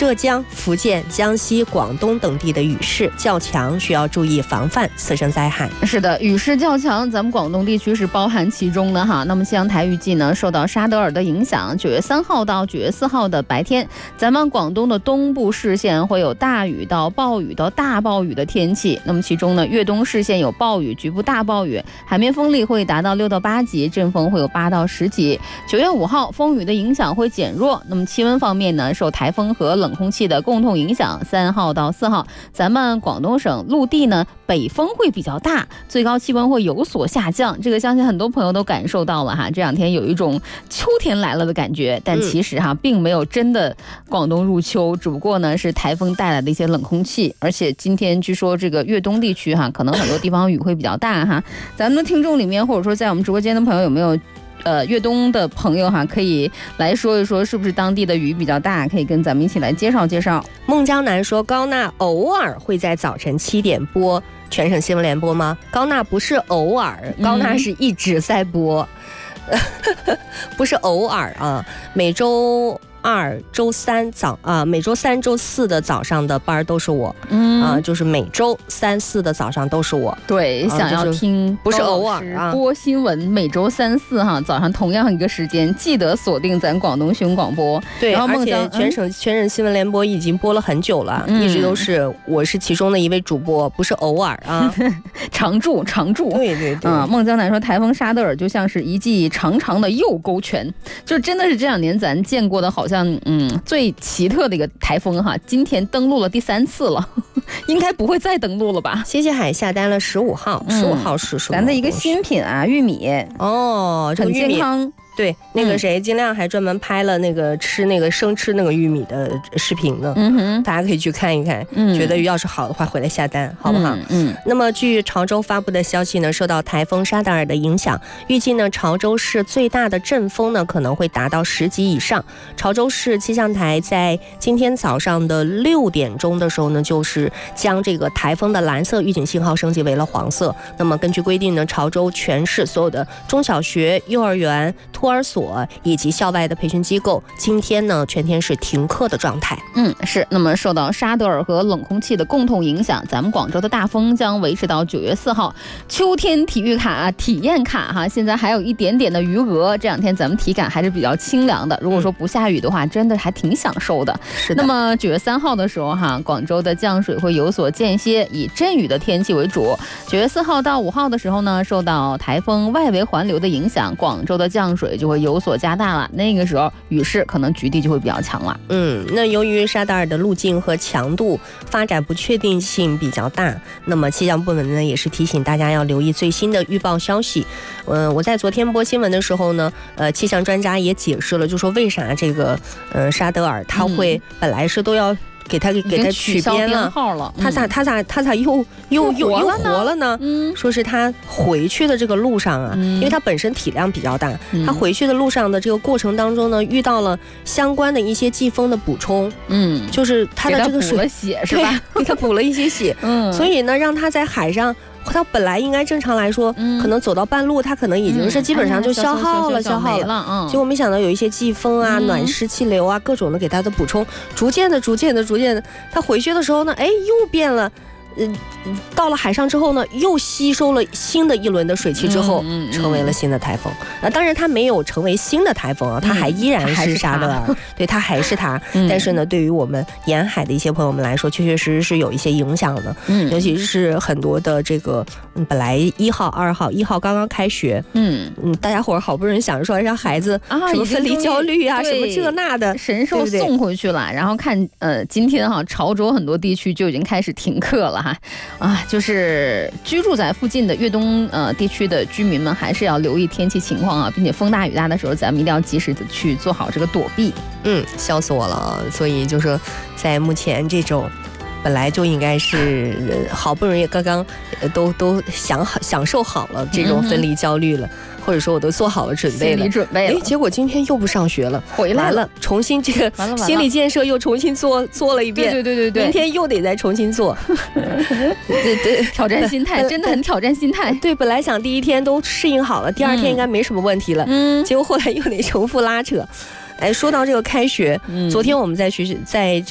浙江、福建、江西、广东等地的雨势较强，需要注意防范次生灾害。 是的，雨势较强，咱们广东地区是包含其中的哈。那么气象台预计呢，受到沙德尔的影响，9月3号到9月4号的白天，咱们广东的东部市县会有大雨到暴雨到大暴雨的天气。那么其中呢，粤东市县有暴雨，局部大暴雨，海面风力会达到6到8级，阵风会有8到10级。9月5号，风雨的影响会减弱。那么气温方面呢，受台风和冷空气的共同影响，3号到4号，咱们广东省陆地呢，北风会比较大，最高气温会有所下降。这个相信很多朋友都感受到了哈，这2天有一种秋天来了的感觉，但其实哈，并没有真的广东入秋，只不过呢是台风带来的一些冷空气。而且今天据说这个粤东地区哈，可能很多地方雨会比较大哈。咱们的听众里面，或者说在我们直播间的朋友，有没有粤东的朋友哈，可以来说一说，是不是当地的雨比较大？可以跟咱们一起来介绍介绍。 孟江南说，高娜偶尔会在早晨7点播全省新闻联播吗？高娜不是偶尔，高娜是一直在播，不是偶尔啊，每周2、周3每周3、周4的早上的班都是我，就是每周3、4的早上都是我。 对，想要听不是偶尔啊播新闻，每周3、4哈早上同样一个时间，记得锁定咱广东新闻广播。 对，而且全省新闻联播已经播了很久了，一直都是我是其中的一位主播，不是偶尔啊， 常驻。 对对对， 孟江南说，台风沙德尔就像是一记长长的右勾拳，就真的是这2年咱见过的好像最奇特的一个台风哈，今天登陆了第3次了，应该不会再登陆了吧？ 谢谢海下单了15号，15号是什么？ 咱的一个新品啊，玉米哦， 很健康。 对，那个谁，金亮还专门拍了那个生吃那个玉米的视频呢，大家可以去看一看，觉得要是好的话回来下单，好不好？那么据潮州发布的消息呢，受到台风沙德尔的影响，预计呢潮州市最大的阵风呢可能会达到10级以上。潮州市气象台在今天早上的6点钟的时候呢，就是将这个台风的蓝色预警信号升级为了黄色。那么根据规定呢，潮州全市所有的中小学、幼儿园、托儿所以及校外的培训机构，今天呢全天是停课的状态。 是。那么受到沙德尔和冷空气的共同影响，咱们广州的大风将维持到9月4号。秋天体育卡、体验卡哈，现在还有一点点的余额。这2天咱们体感还是比较清凉的。如果说不下雨的话，真的还挺享受的。 是的。 那么9月3号的时候哈，广州的降水会有所间歇，以阵雨的天气为主。9月4号到5号的时候呢，受到台风外围环流的影响，广州的降水就会有所加大了，那个时候雨势可能局地就会比较强了。 那由于沙德尔的路径和强度发展不确定性比较大，那么气象部门呢也是提醒大家要留意最新的预报消息。我在昨天播新闻的时候呢，气象专家也解释了，就说为啥这个沙德尔它会本来是都要给他取编了，他咋又活了呢？说是他回去的这个路上啊，因为他本身体量比较大，他回去的路上的这个过程当中呢，遇到了相关的一些季风的补充，就是他的这个水给他补了血是吧？ 给他补了一些血，所以呢，让他在海上。他本来应该正常来说，可能走到半路，他可能已经是基本上就消耗了，结果没想到有一些季风啊、暖湿气流啊，各种的给他的补充，逐渐的，他回去的时候呢，又变了。到了海上之后呢，又吸收了新的一轮的水汽之后，成为了新的台风。当然它没有成为新的台风啊，它还依然是沙德尔，对，它还是它。但是呢，对于我们沿海的一些朋友们来说，确确实实是有一些影响的。尤其是很多的这个，本来1号、2号，1号刚刚开学，大家伙好不容易想着说让孩子什么分离焦虑啊，什么这那的， 神兽送回去了。然后看今天哈，潮州很多地区就已经开始停课了。就是居住在附近的粤东地区的居民们还是要留意天气情况啊，并且风大雨大的时候，咱们一定要及时的去做好这个躲避。 笑死我了。所以就是在目前这种本来就应该是好不容易刚刚都享受好了这种分离焦虑了。或者说我都做好了准备了， 心理准备了， 结果今天又不上学了， 回来了，重新这个心理建设又重新做了一遍， 对， 明天又得再重新做， 对，挑战心态，真的很挑战心态。 对，本来想第1天都适应好了，第2天应该没什么问题了，结果后来又得重复拉扯。说到这个开学，昨天我们在